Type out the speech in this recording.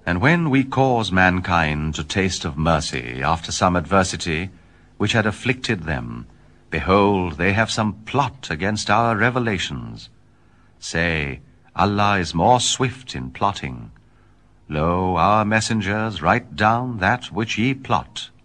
And when we cause mankind to taste of mercy after some adversity which had afflicted them, behold, they have some plot against our revelations. Say, Allah is more swift in plotting. Lo, our messengers write down that which ye plot.